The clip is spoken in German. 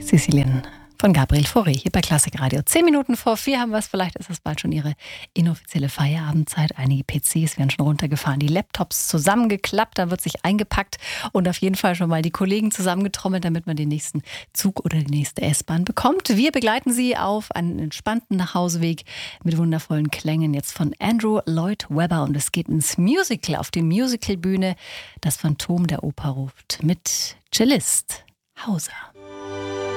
Sizilien von Gabriel Fauré hier bei Klassik Radio. 10 Minuten vor 4 haben wir es. Vielleicht ist es bald schon Ihre inoffizielle Feierabendzeit. Einige PCs werden schon runtergefahren, die Laptops zusammengeklappt, da wird sich eingepackt und auf jeden Fall schon mal die Kollegen zusammengetrommelt, damit man den nächsten Zug oder die nächste S-Bahn bekommt. Wir begleiten Sie auf einen entspannten Nachhauseweg mit wundervollen Klängen jetzt von Andrew Lloyd Webber und es geht ins Musical, auf die Musicalbühne. Das Phantom der Oper ruft mit Cellist Hauser.